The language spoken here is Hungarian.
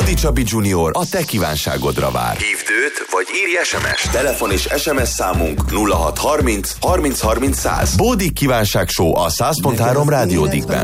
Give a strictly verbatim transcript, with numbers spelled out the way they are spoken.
Bódi Csabi junior a te kívánságodra vár. Hívd őt, vagy írj es em es. Telefon és es em es számunk nulla hat harminc harminc harminc száz. Bódi kívánság show a száz pont három Rádió Dikben.